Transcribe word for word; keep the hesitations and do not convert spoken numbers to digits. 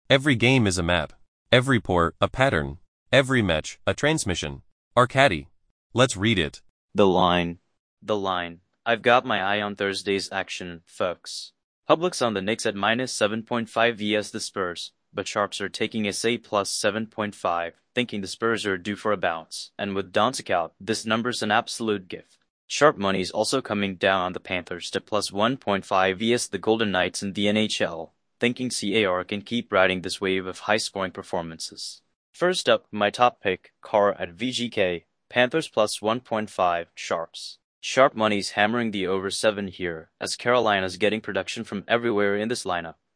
Every game is a map. Every port, a pattern. Every match, a transmission. Arcadi. Let's read it. The line. The line. I've got my eye on Thursday's action, folks. Public's on the Knicks at minus seven point five vs the Spurs, but sharps are taking S A plus seven point five, thinking the Spurs are due for a bounce, and with Doncic out, this number's an absolute gift. Sharp money's also coming down on the Panthers to plus one point five vs the Golden Knights in the N H L, thinking C A R can keep riding this wave of high-scoring performances. First up, my top pick, Carr at V G K, Panthers plus one point five, sharps. Sharp money's hammering the over seven here, as Carolina's getting production from everywhere in this lineup.